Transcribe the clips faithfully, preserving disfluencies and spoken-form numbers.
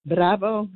Brawo,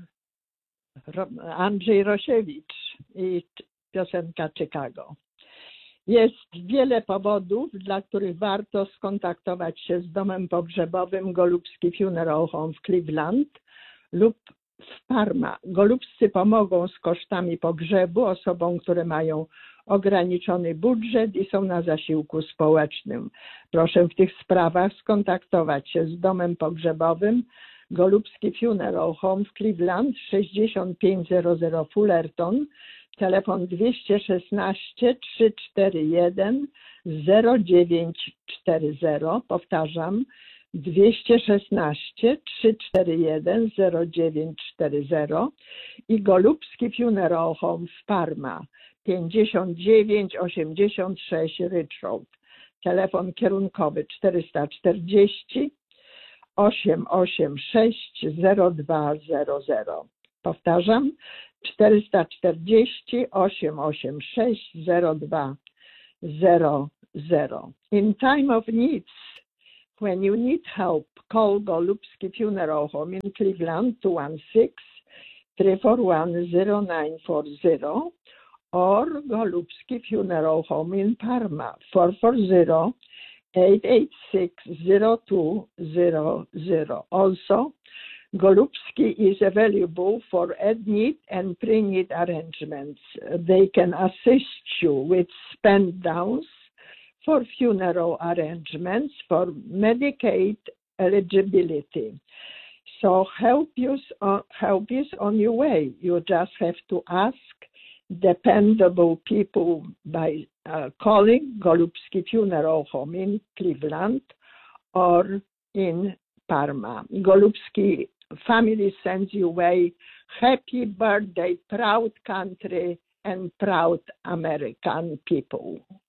Andrzej Rosiewicz i piosenka Chicago. Jest wiele powodów, dla których warto skontaktować się z domem pogrzebowym Golubski Funeral Home w Cleveland lub w Parma. Golubscy pomogą z kosztami pogrzebu osobom, które mają ograniczony budżet i są na zasiłku społecznym. Proszę w tych sprawach skontaktować się z domem pogrzebowym Golubski Funeral Home w Cleveland, sześćdziesiąt pięć zero Fullerton, telefon dwieście szesnaście trzysta czterdzieści jeden zero dziewięć cztery zero, powtarzam, dwieście szesnaście trzysta czterdzieści jeden zero dziewięć cztery zero i Golubski Funeral Home w Parma, pięćdziesiąt dziewięć osiemdziesiąt sześć Ridge Road, telefon kierunkowy czterysta czterdzieści osiemset osiemdziesiąt sześć zero dwa zero zero. Powtarzam, czterysta czterdzieści osiemset osiemdziesiąt sześć zero dwa zero zero. In time of needs, when you need help, call Golubski Funeral Home in Cleveland two one six, three four one, zero nine four zero or Golubski Funeral Home in Parma four four zero, eight eight six, zero two zero zero. Also, Golubski is available for ad-need and pre-need arrangements. They can assist you with spend downs for funeral arrangements for Medicaid eligibility. So help is on, help is on your way. You just have to ask dependable people by uh, calling Golubski Funeral Home in Cleveland or in Parma. Golubski family sends you away happy birthday, proud country and proud American people.